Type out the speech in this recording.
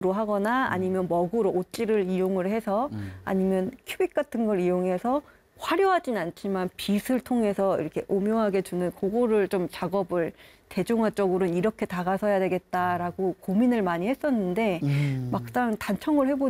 로 하거나 아니면 먹으로 옷질을 이용을 해서 아니면 큐빅 같은 걸 이용해서 화려하진 않지만 빛을 통해서 이렇게 오묘하게 주는 그거를 좀 작업을 대중화적으로는 이렇게 다가서야 되겠다라고 고민을 많이 했었는데 막상 단청을 해보니